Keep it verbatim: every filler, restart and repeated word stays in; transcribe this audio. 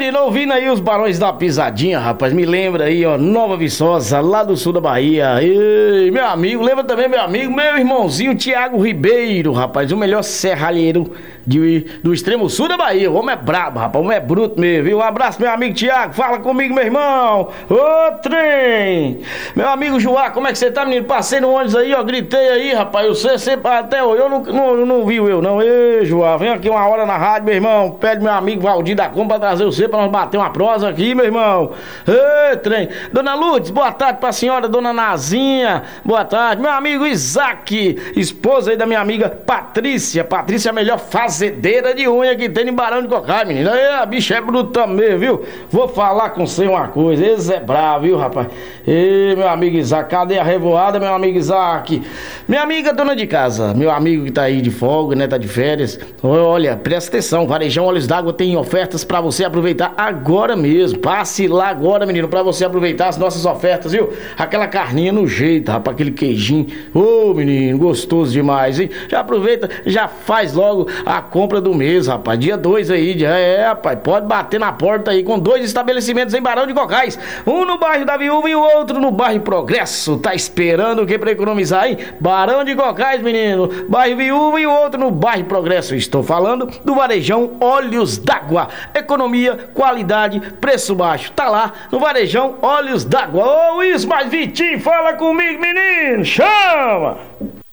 menino, ouvindo aí os Barões da Pisadinha, rapaz, me lembra aí, ó, Nova Viçosa, lá do sul da Bahia. Ei, meu amigo, lembra também, meu amigo, meu irmãozinho Tiago Ribeiro, rapaz, o melhor serralheiro de, do extremo sul da Bahia. O homem é brabo, rapaz, o homem é bruto mesmo, viu? Um abraço, meu amigo Tiago, fala comigo, meu irmão. Ô, trem! Meu amigo Joá, como é que você tá, menino? Passei no ônibus aí, ó, gritei aí, rapaz, você sempre, até eu, eu não, não, não vi eu, não. Ei, Joá, vem aqui uma hora na rádio, meu irmão, pede meu amigo Valdir da Compra pra trazer você pra nós bater uma prosa aqui, meu irmão. Ei, trem. Dona Lourdes, boa tarde pra senhora, dona Nazinha, boa tarde. Meu amigo Isaac, esposa aí da minha amiga Patrícia. Patrícia é a melhor fazendeira de unha que tem em Barão de Cocai, menino. Aí, a bicha é bruta mesmo, viu? Vou falar com você uma coisa, esse é bravo, viu, rapaz? Ei, meu amigo Isaac, cadê a revoada, meu amigo Isaac? Minha amiga dona de casa, meu amigo que tá aí de folga, né, tá de férias. Olha, presta atenção, Varejão Olhos d'Água tem ofertas pra você aproveitar agora mesmo. Passe lá agora, menino, pra você aproveitar as nossas ofertas, viu? Aquela carninha no jeito, rapaz, aquele queijinho. Ô, menino, gostoso demais, hein? Já aproveita, já faz logo a compra do mês, rapaz. Dia dois aí, já é, rapaz. Pode bater na porta aí com dois estabelecimentos em Barão de Cocais. Um no bairro da Viúva e o outro no bairro Progresso. Tá esperando o que pra economizar, hein? Barão de Cocais, menino. Bairro Viúva e o outro no bairro Progresso. Estou falando do Varejão Olhos d'Água. Economia, qualidade, preço baixo. Tá lá no Varejão Olhos d'Água. Ô, Luiz, mas Vitinho, fala comigo, menino. Chama!